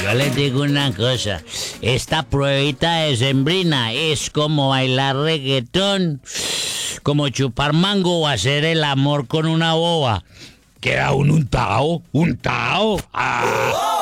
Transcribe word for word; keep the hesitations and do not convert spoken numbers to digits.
Yo les digo una cosa, esta pruebita de sembrina es como bailar reggaetón, como chupar mango o hacer el amor con una boba. Queda un untao, untao. Ah.